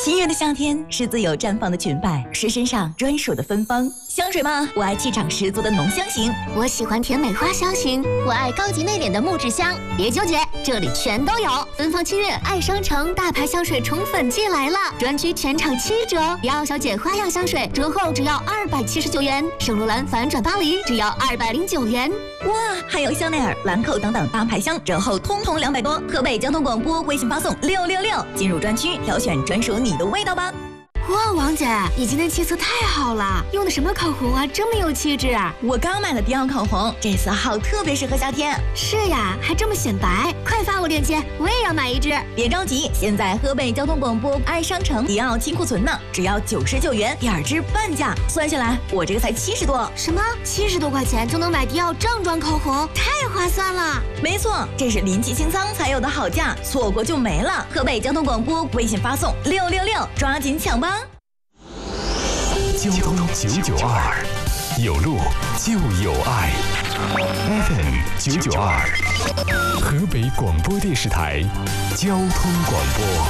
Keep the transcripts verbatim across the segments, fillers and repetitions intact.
七月的夏天是自由绽放的裙摆，是身上专属的芬芳。香水吗？我爱气场十足的浓香型， 我喜欢甜美花香型，我爱高级内敛的木质香。别纠结，这里全都有。芬芳七月爱商城大牌香水宠粉季来了，专区全场七折，迪奥小姐花样香水折后只要二百七十九元，圣罗兰反转巴黎只要二百零九元。 哇，还有香奈儿、兰蔻等等大牌香折后通通两百多。河北交通广播微信发送六六六，进入专区挑选专属你的味道吧。 哇，王姐，你今天气色太好了，用的什么口红啊，这么有气质啊！ 我刚买了迪奥口红，这色号特别适合夏天。 是呀，还这么显白，快发我链接，我也要买一支。 别着急，现在河北交通广播爱商城迪奥清库存呢，只要九十九元，第二支半价，算下来我这个才七十多。 什么？七十多块钱就能买迪奥正装口红，太划算了！ 没错，这是临期清仓才有的好价，错过就没了。河北交通广播微信发送六六六，抓紧抢吧！ 交通九九二，有路就有爱。F M 九九二，河北广播电视台交通广播。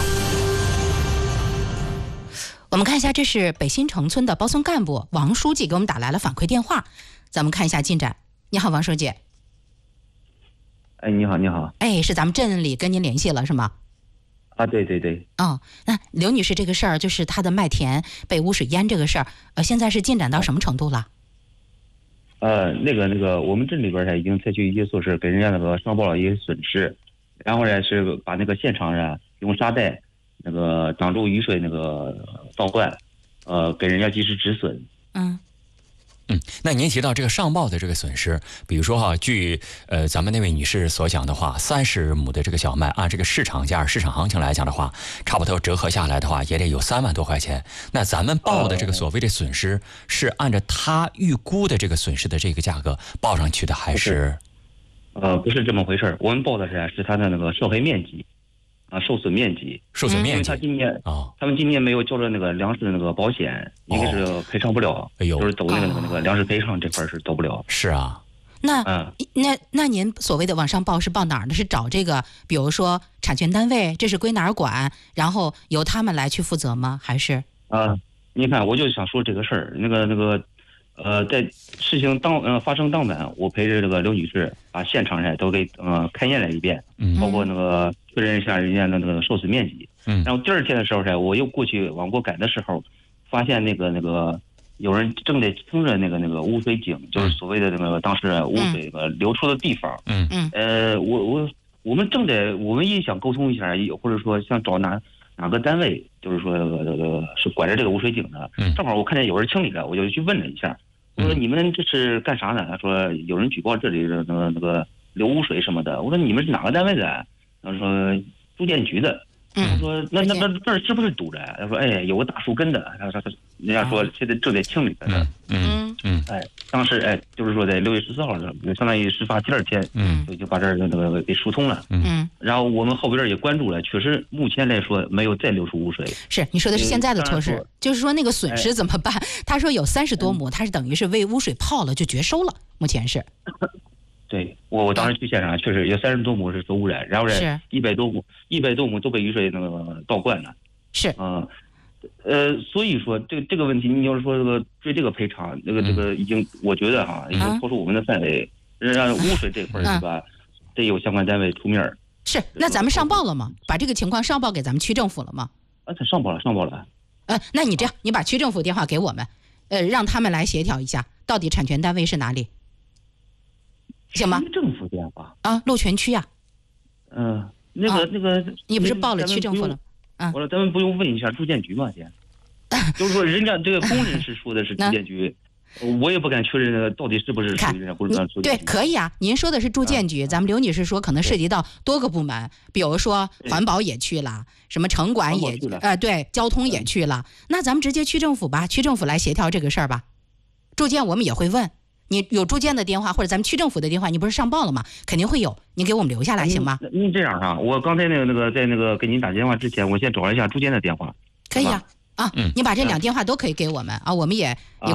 我们看一下，这是北新城村的包村干部王书记给我们打来了反馈电话，咱们看一下进展。你好，王书记。 哎，你好，你好。 哎，是咱们镇里跟您联系了是吗？ 啊，对对对。 哦，那刘女士这个事儿，就是她的麦田被污水淹这个事儿，呃，现在是进展到什么程度了？ 呃，那个那个，我们镇里边呢已经采取一些措施，给人家那个上报了一些损失，然后呢是把那个现场呢用沙袋那个挡住雨水那个倒灌，呃，给人家及时止损。 嗯。 嗯，那您提到这个上报的这个损失，比如说哈，据呃咱们那位女士所讲的话，三十亩的这个小麦，按这个市场价、市场行情来讲的话，差不多折合下来的话，也得有三万多块钱。那咱们报的这个所谓的损失，是按照他预估的这个损失的这个价格报上去的，还是？ 呃，不是这么回事，我们报的是是他的那个受赔面积。啊，受损面积， 受损面积， 因为他今年啊、哦， 他们今年没有交了那个粮食的那个保险，应该是赔偿不了。 哎呦， 就是走那个那个那个粮食赔偿这块是走不了。 是啊， 那、 嗯、 那那您所谓的往上报是报哪儿呢？是找这个，比如说产权单位，这是归哪儿管，然后由他们来去负责吗？还是？ 啊，你看，我就想说这个事儿，那个那个。呃，在事情当呃发生当晚，我陪着这个刘女士把现场呢都给呃勘验了一遍， 嗯， 包括那个确认一下人家的那个受损面积， 嗯， 然后第二天的时候呢，我又过去往过改的时候，发现那个那个有人正在清着那个那个污水井，就是所谓的那个当时污水呃流出的地方， 嗯嗯， 呃，我我我们正在我们也想沟通一下，或者说想找哪哪个单位，就是说这个这个是管着这个污水井的， 嗯， 正好我看见有人清理了，我就去问了一下。我说你们这是干啥呢？他说有人举报这里的那个那个流污水什么的。我说你们是哪个单位的？他说住建局的。 嗯， 我说那那那这儿是不是堵着？他说哎，有个大树根的。他说人家说现在正在清理着呢。 嗯嗯哎，当时哎，就是说在六月十四号的，相当于事发第二天， 嗯， 就就把这儿那个给疏通了。 嗯， 然后我们后边也关注了，确实目前来说没有再流出污水。 是你说的是现在的措施，就是说那个损失怎么办？ 哎、 他说有三十多亩，他是等于是为污水泡了就绝收了，目前是。 对，我我当时去现场，确实有三十多亩是受污染，然后呢，一百多亩一百多亩都被雨水那个倒灌了。 是， 嗯，呃，所以说这个这个问题，你要是说这个追这个赔偿，这个这个已经，我觉得哈，已经超出我们的范围，让污水这块是吧，得有相关单位出面。 是，那咱们上报了吗？把这个情况上报给咱们区政府了吗？ 啊，他上报了，上报了。 呃，那你这样，你把区政府电话给我们，呃，让他们来协调一下，到底产权单位是哪里？行吗？ 区政府电话啊，鹿泉区呀。 嗯、呃，那个、啊、那个， 你不是报了区政府了？ 啊，我说咱们不用问一下住建局吗？先，就是说人家这个工人是说的是住建局，我也不敢确认那个到底是不是属于人家或者住建局。 对，可以啊。您说的是住建局，啊、咱们刘女士说可能涉及到多个部门，比如说环保也去了，什么城管也呃对，交通也去了。那咱们直接区政府吧，区政府来协调这个事儿吧。住建我们也会问。你有住建的电话或者咱们区政府的电话，你不是上报了吗？肯定会有，你给我们留下来行吗？ 您这样啊，我刚才那个那个在那个给您打电话之前，我先找一下住建的电话。 可以啊，啊，嗯、你把这两电话都可以给我们啊，我们也一块儿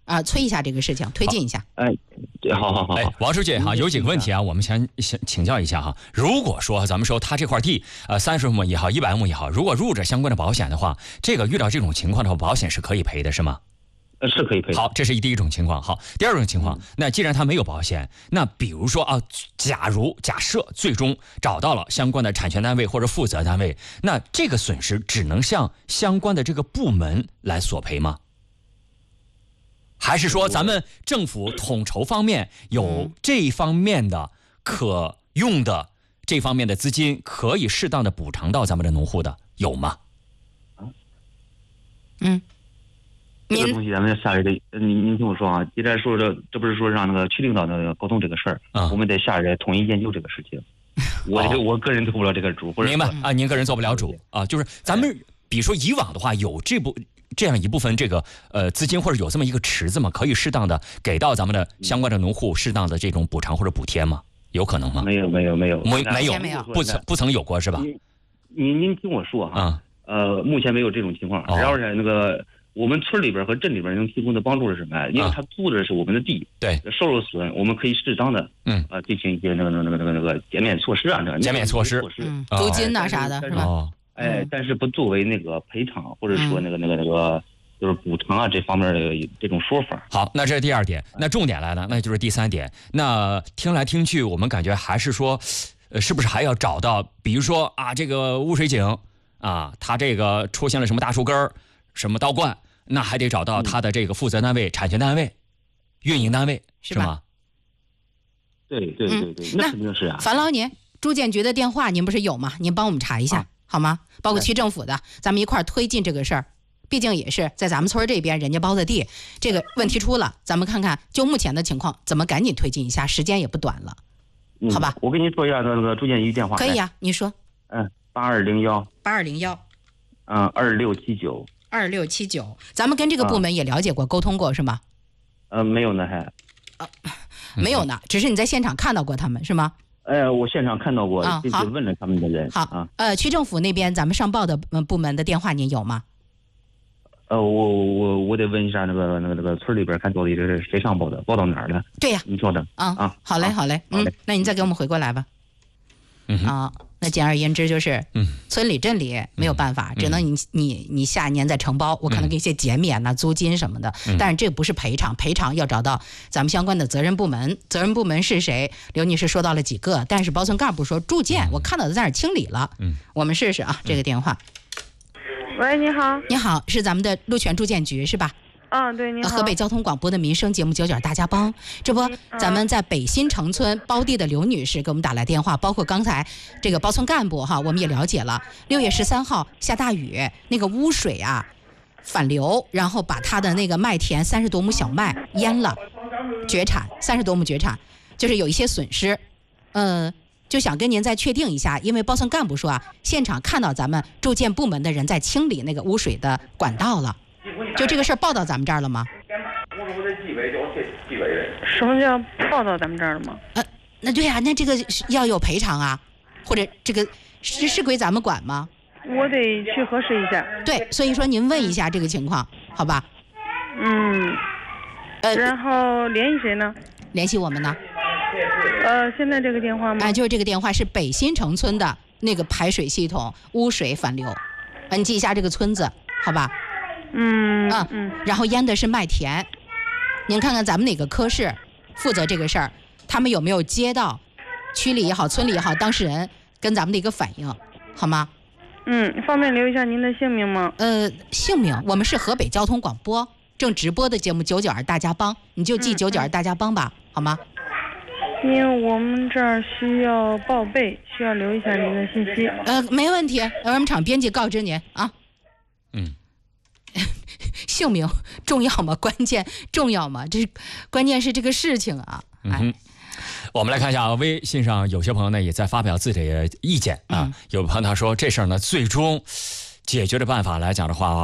啊，催一下这个事情，推进一下。 哎，对，好好好。 哎，王书记哈，有几个问题啊，我们先先请教一下哈。如果说咱们说他这块地，呃，三十亩也好，一百亩也好，如果入着相关的保险的话，这个遇到这种情况的话，保险是可以赔的，是吗？ 呃，是可以赔。 好，这是第一种情况。好，第二种情况，那既然他没有保险，那比如说啊，假如假设最终找到了相关的产权单位或者负责单位，那这个损失只能向相关的这个部门来索赔吗？还是说咱们政府统筹方面有这一方面的可用的这方面的资金，可以适当的补偿到咱们的农户的，有吗？ 嗯。 这个东西咱们下来的，您您听我说啊，既然说这这不是说让那个区领导那个沟通这个事儿， 嗯， 我们得下来统一研究这个事情。我这个、哦、我个人做不了这个主，或者明白啊？您个人做不了主啊？就是咱们比如说以往的话，有这部这样一部分这个呃资金，或者有这么一个池子嘛，可以适当的给到咱们的相关的农户适当的这种补偿或者补贴吗？有可能吗？ 没有没有没有没没有没有不曾不曾有过是吧？ 您您听我说哈， 啊、 嗯，呃，目前没有这种情况，然后呢那个。我们村里边和镇里边能提供的帮助是什么？因为他租的是我们的地， 对， 受了损，我们可以适当的， 嗯， 啊，进行一些那个那个那个那个减免措施啊，这减免措施， 嗯，租金呐啥的，是吧？ 哦，哎，但是不作为那个赔偿或者说那个那个那个就是补偿啊这方面的这种说法。 好，那这是第二点，那重点来了，那就是第三点。那听来听去，我们感觉还是说，呃，是不是还要找到，比如说啊，这个污水井啊，它这个出现了什么大树根儿，什么倒灌。那还得找到他的这个负责单位、嗯、产权单位、运营单位，是吗？ 对对对对，嗯、那肯定是啊。 樊老您，住建局的电话您不是有吗？您帮我们查一下、啊、好吗？包括区政府的，咱们一块儿推进这个事儿。毕竟也是在咱们村这边人家包的地，这个问题出了，咱们看看就目前的情况怎么赶紧推进一下，时间也不短了， 嗯、 好吧？ 我跟您说一下那个住建局电话。 可以啊，你说。 嗯，八二零幺。 八二零幺。 嗯，二六七九。 二六七九，咱们跟这个部门也了解过、啊、沟通过是吗？ 呃，没有呢，还。 啊，没有呢，只是你在现场看到过他们是吗？ 呃，我现场看到过， 啊、 并且问了他们的人。 好， 啊， 呃，区政府那边咱们上报的部门的电话您有吗？ 呃，我我我得问一下那个那个那个村里边看到底是谁上报的，报到哪儿了？ 对呀、啊， 你说的啊啊，好嘞好嘞，嗯，那您再给我们回过来吧。 嗯啊。那简而言之就是， 嗯， 村里镇里没有办法，嗯、只能你你你下年再承包，我可能给一些减免呐、啊、租金什么的， 嗯、 但是这不是赔偿，赔偿要找到咱们相关的责任部门，责任部门是谁？刘女士说到了几个，但是包村干部说住建，嗯、我看到的在那儿清理了， 嗯， 我们试试啊，这个电话。 喂，你好。 你好，是咱们的鹿泉住建局是吧？ 啊，对，你好。 河北交通广播的民生节目《九九大家帮》，这不，咱们在北新城村包地的刘女士给我们打来电话，包括刚才这个包村干部哈，我们也了解了。六月十三号下大雨，那个污水啊反流，然后把他的那个麦田三十多亩小麦淹了，绝产，三十多亩绝产，就是有一些损失。嗯、呃，就想跟您再确定一下，因为包村干部说啊，现场看到咱们住建部门的人在清理那个污水的管道了。就这个事儿报到咱们这儿了吗？ 什么叫报到咱们这儿了吗？ 呃，那对啊，那这个要有赔偿啊，或者这个是是归咱们管吗？ 我得去核实一下。 对，所以说您问一下这个情况，好吧？ 嗯。 呃， 然后联系谁呢？ 联系我们呢？ 呃，现在这个电话吗？ 哎、呃，就是这个电话是北新城村的那个排水系统污水反流，呃，你记一下这个村子，好吧？ 嗯嗯嗯， 然后淹的是麦田，您看看咱们哪个科室负责这个事儿，他们有没有接到区里也好、村里也好当事人跟咱们的一个反应，好吗？ 嗯，方便留一下您的姓名吗？ 呃，姓名我们是河北交通广播正直播的节目《九九二大家帮》，你就记《九九二大家帮》吧，好吗？ 因为我们这儿需要报备，需要留一下您的信息。 呃，没问题，我们厂编辑告知您啊。 嗯。 姓名重要吗？关键重要吗？这关键是这个事情啊。哎、 嗯，我们来看一下微信上有些朋友呢也在发表自己的意见啊。 嗯、 有朋友他说这事儿呢最终解决的办法来讲的话，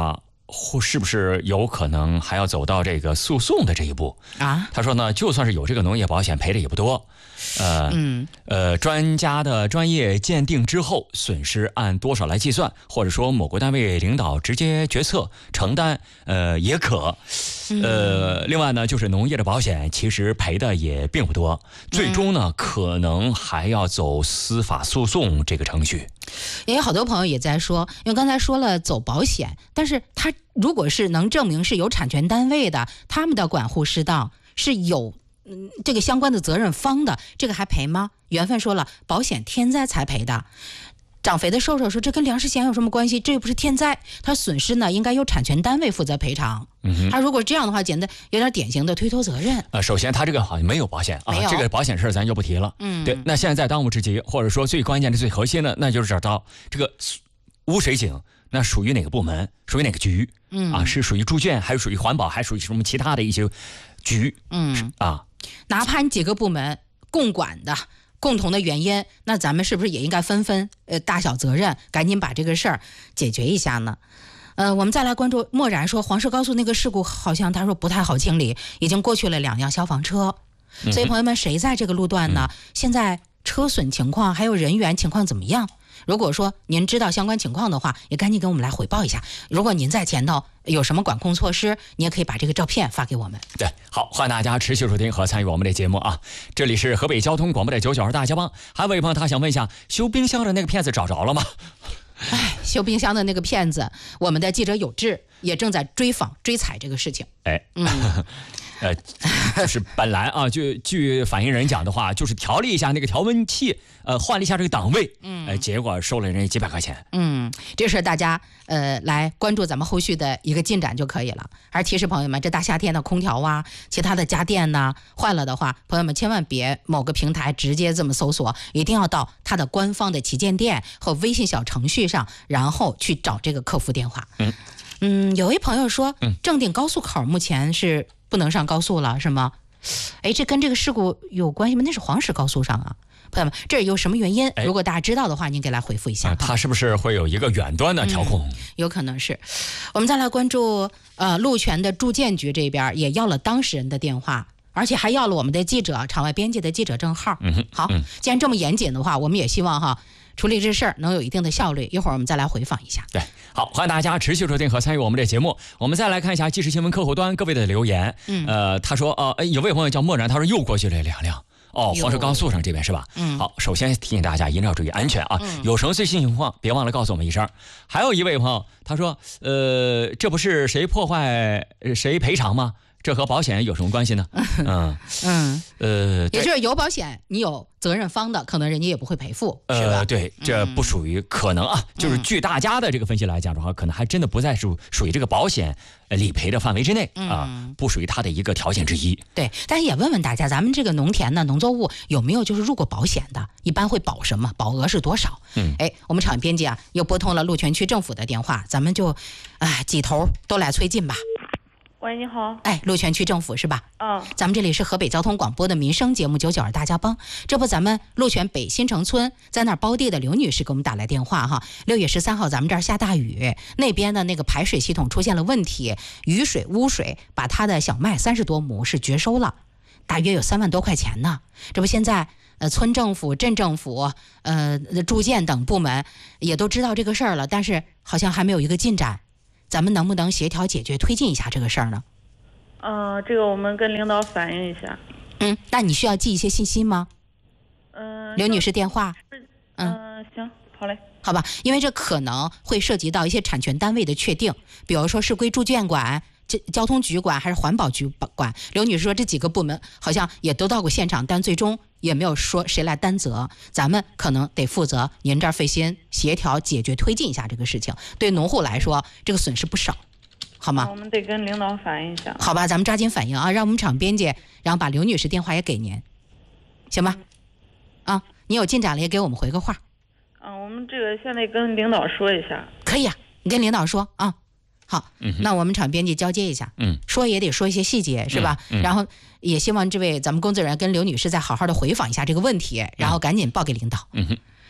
或是不是有可能还要走到这个诉讼的这一步啊？ 他说呢，就算是有这个农业保险，赔的也不多。呃， 嗯， 呃，专家的专业鉴定之后，损失按多少来计算，或者说某个单位领导直接决策承担，呃，也可。呃，另外呢，就是农业的保险其实赔的也并不多，最终呢，可能还要走司法诉讼这个程序。 也有好多朋友也在说，因为刚才说了走保险，但是他如果是能证明是有产权单位的，他们的管护失当是有嗯这个相关的责任方的，这个还赔吗？缘分说了，保险天灾才赔的。长肥的瘦瘦说，这跟粮食险有什么关系？这又不是天灾，他损失呢应该由产权单位负责赔偿。嗯，他如果这样的话，简直有点典型的推脱责任。 呃，首先他这个好像没有保险啊，这个保险事咱就不提了。 嗯， 对。那现在在当务之急，或者说最关键的、最核心的，那就是找到这个污水井，那属于哪个部门，属于哪个局？嗯啊，是属于住建，还是属于环保，还是属于什么其他的一些局？ 嗯啊， 哪怕你几个部门共管的。共同的原因，那咱们是不是也应该分分呃大小责任，赶紧把这个事儿解决一下呢？呃，我们再来关注漠然说，黄石高速那个事故好像他说不太好清理，已经过去了两辆消防车，所以朋友们，谁在这个路段呢？嗯、现在车损情况还有人员情况怎么样？如果说您知道相关情况的话，也赶紧给我们来回报一下。如果您在前头有什么管控措施，你也可以把这个照片发给我们。 对，好，欢迎大家持续收听和参与我们的节目啊！这里是河北交通广播的九九二大家帮。还有位朋友他想问一下，修冰箱的那个骗子找着了吗？ 哎，修冰箱的那个骗子，我们的记者有志也正在追访追采这个事情。 哎，嗯。呃，就是本来啊，就据反映人讲的话，就是调了一下那个调温器，呃，换了一下这个档位，嗯，呃，结果收了人家几百块钱。 嗯，这事大家呃来关注咱们后续的一个进展就可以了。还是提示朋友们，这大夏天的空调啊，其他的家电呐、啊，坏了的话，朋友们千万别某个平台直接这么搜索，一定要到它的官方的旗舰店和微信小程序上，然后去找这个客服电话。嗯嗯，有位朋友说，正定高速口目前是不能上高速了，是吗？哎，这跟这个事故有关系吗？那是黄石高速上啊，朋友们，这有什么原因？如果大家知道的话，您给来回复一下。 它是不是会有一个远端的调控？ 嗯、有可能是。我们再来关注，呃，路权的住建局这边也要了当事人的电话，而且还要了我们的记者场外编辑的记者证号。 嗯， 好， 嗯、 既然这么严谨的话，我们也希望哈。处理这事儿能有一定的效率，一会儿我们再来回访一下。 对，好，欢迎大家持续收听和参与我们的节目。我们再来看一下即时新闻客户端各位的留言。嗯，呃，他说，呃，有位朋友叫漠然，他说又过去了两辆。哦，黄石高速上这边是吧？嗯，好，首先提醒大家一定要注意安全啊！嗯、有什么最新情况，别忘了告诉我们一声。还有一位朋友，他说，呃，这不是谁破坏谁赔偿吗？这和保险有什么关系呢？嗯嗯呃， 也就是有保险，你有责任方的，可能人家也不会赔付，是吧？ 呃，对，这不属于可能啊，嗯、就是据大家的这个分析来讲的话，可能还真的不再属属于这个保险理赔的范围之内啊、嗯，不属于它的一个条件之一。 对，但是也问问大家，咱们这个农田呢，农作物有没有就是入过保险的？一般会保什么？保额是多少？嗯，哎，我们场编辑啊又拨通了鹿泉区政府的电话，咱们就哎几头都来催进吧。 喂，你好。 哎，鹿泉区政府是吧？ 嗯。 咱们这里是河北交通广播的民生节目九九二大家帮。这不，咱们鹿泉北新城村在那儿包地的刘女士给我们打来电话哈。六月十三号，咱们这儿下大雨，那边的那个排水系统出现了问题，雨水、污水把她的小麦三十多亩是绝收了，大约有三万多块钱呢。这不，现在呃村政府、镇政府、呃住建等部门也都知道这个事儿了，但是好像还没有一个进展。咱们能不能协调解决推进一下这个事儿呢？ 呃，这个我们跟领导反映一下。 嗯，那你需要记一些信息吗？ 嗯、呃， 刘女士电话。 嗯、呃，行，好嘞。 好吧，因为这可能会涉及到一些产权单位的确定，比如说是归住建管、交通局管还是环保局管。刘女士说这几个部门好像也都到过现场，但最终也没有说谁来担责，咱们可能得负责您这儿费心协调解决推进一下这个事情。对农户来说，这个损失不少，好吗？ 我们得跟领导反映一下。 好吧，咱们抓紧反应啊，让我们场编辑，然后把刘女士电话也给您，行吧？嗯、啊，你有进展了也给我们回个话。 嗯，我们这个现在跟领导说一下。 可以啊，你跟领导说啊。好、嗯，那我们场编辑交接一下，嗯，说也得说一些细节，是吧？嗯嗯、然后也希望这位咱们工作人员跟刘女士再好好的回访一下这个问题，然后赶紧报给领导。 嗯哼，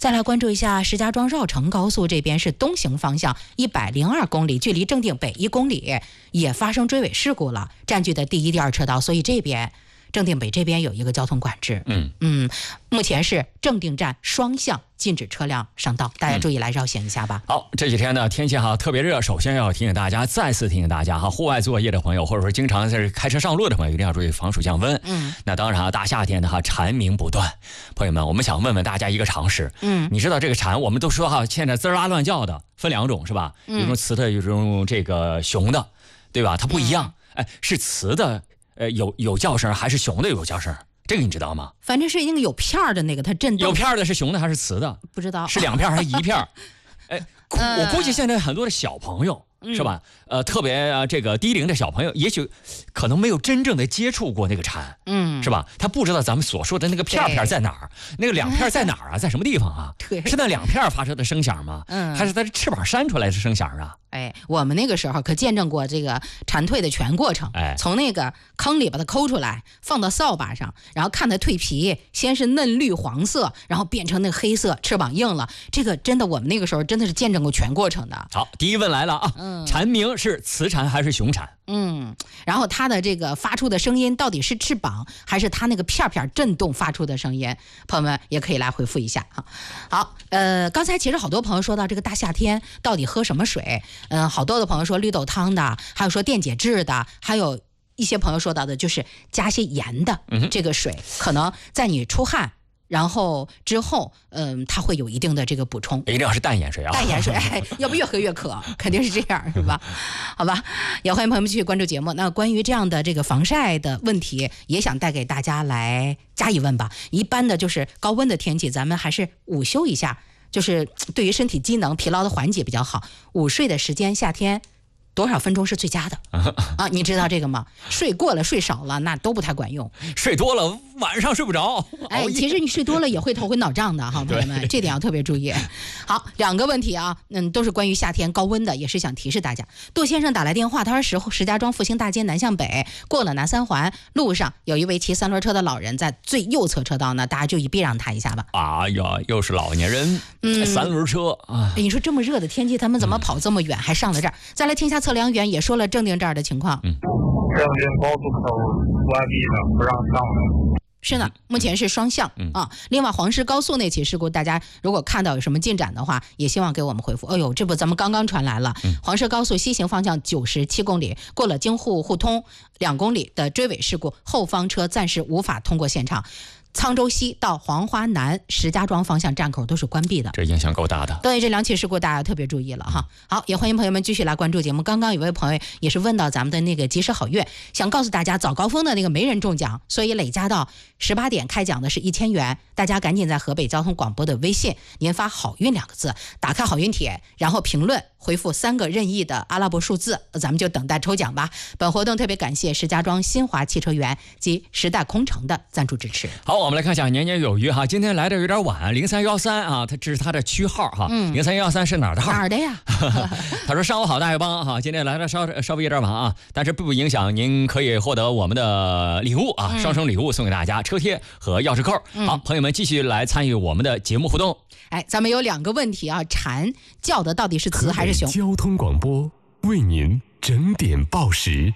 再来关注一下石家庄绕城高速这边是东行方向一百零二公里，距离正定北一公里，也发生追尾事故了，占据的第一、第二车道，所以这边正定北这边有一个交通管制。 嗯嗯，目前是正定站双向禁止车辆上道，大家注意来绕行一下吧。 嗯、好，这几天呢天气哈特别热，首先要提醒大家，再次提醒大家哈，户外作业的朋友，或者说经常在开车上路的朋友，一定要注意防暑降温。 嗯， 那当然啊，大夏天的哈，蝉鸣不断。朋友们，我们想问问大家一个常识， 嗯， 你知道这个蝉，我们都说哈，现在滋啦乱叫的分两种是吧？ 嗯、 有种雌的，有种这个雄的，对吧？它不一样。嗯、哎，是雌的。呃，有有叫声还是雄的有叫声？这个你知道吗？ 反正是那个有片儿的那个，它震动。 有片儿的是雄的还是雌的？ 不知道。 是两片还是一片？哎，我估计现在很多的小朋友、嗯、是吧？呃，特别、啊、这个低龄的小朋友，也许可能没有真正的接触过那个蝉， 嗯， 是吧？他不知道咱们所说的那个片片在哪儿，那个两片在哪儿啊？在什么地方啊？ 对， 是那两片发出的声响吗？ 嗯， 还是它的翅膀扇出来的声响啊？ 哎，我们那个时候可见证过这个蝉蜕的全过程。 哎， 从那个坑里把它抠出来，放到扫把上，然后看它蜕皮，先是嫩绿黄色，然后变成那个黑色，翅膀硬了。这个真的，我们那个时候真的是见证过全过程的。 好，第一问来了啊，嗯、蝉鸣是雌蝉还是雄蝉？ 嗯，然后它的这个发出的声音到底是翅膀还是它那个片片震动发出的声音？朋友们也可以来回复一下哈。好，呃，刚才其实好多朋友说到这个大夏天到底喝什么水？嗯、呃，好多的朋友说绿豆汤的，还有说电解质的，还有一些朋友说到的就是加些盐的这个水，嗯、可能在你出汗然后之后，嗯，它会有一定的这个补充。 一定要是淡盐水啊！ 淡盐水，哎、要不越喝越渴，肯定是这样，是吧？好吧，也欢迎朋友们继续关注节目。那关于这样的这个防晒的问题，也想带给大家来加一问吧。一般的就是高温的天气，咱们还是午休一下，就是对于身体机能疲劳的缓解比较好。午睡的时间，夏天多少分钟是最佳的啊？你知道这个吗？睡过了、睡少了，那都不太管用。 睡多了晚上睡不着。 哎，其实你睡多了也会头昏脑胀的哈，朋友们，这点要特别注意。好，两个问题啊，嗯，都是关于夏天高温的，也是想提示大家。杜先生打来电话，他说石石家庄复兴大街南向北过了南三环路上，有一位骑三轮车的老人在最右侧车道呢，大家就以避让他一下吧。 哎呀，又是老年人，嗯，三轮车啊。 哎，你说这么热的天气，他们怎么跑这么远，还上了这儿？再来听一下测量员也说了正定这儿的情况。 嗯， 正定高速口关闭了，不让上了。 是呢，目前是双向、嗯、啊。另外，黄石高速那起事故，大家如果看到有什么进展的话，也希望给我们回复。哎呦，这不咱们刚刚传来了，嗯、黄石高速西行方向九十七公里，过了京沪互通两公里的追尾事故，后方车暂时无法通过现场。沧州西到黄花南石家庄方向站口都是关闭的， 这影响够大的。 对，这两起事故大家特别注意了哈。好，也欢迎朋友们继续来关注节目。刚刚有位朋友也是问到咱们的那个及时好月，想告诉大家早高峰的那个没人中奖，所以累加到十八点开奖的是一千元，大家赶紧在河北交通广播的微信您发好运两个字，打开好运帖，然后评论回复三个任意的阿拉伯数字，咱们就等待抽奖吧。本活动特别感谢石家庄新华汽车园及时代空城的赞助支持。 好，我们来看一下年年有余哈，今天来的有点晚，零三幺三啊，他这是他的区号哈，零三幺三是哪儿的号？ 哪儿的呀？ 他说上午好大家帮哈，今天来的稍稍微有点晚啊，但是不影响您可以获得我们的礼物啊，双生礼物送给大家，车贴和钥匙扣。 嗯、 好，朋友们继续来参与我们的节目互动。 哎，咱们有两个问题啊，蝉叫的到底是雌还是雄？ 交通广播为您整点报时。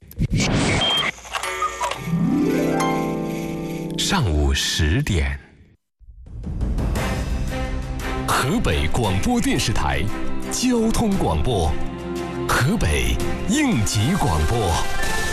上午十点，河北广播电视台交通广播，河北应急广播。